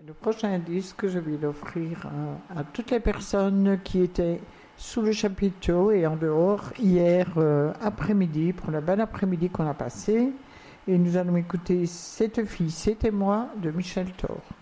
Le prochain disque, je vais l'offrir à toutes les personnes qui étaient sous le chapiteau et en dehors hier après-midi, pour le bel après-midi qu'on a passé. Et nous allons écouter Cette fille, c'était moi de Michel Thor.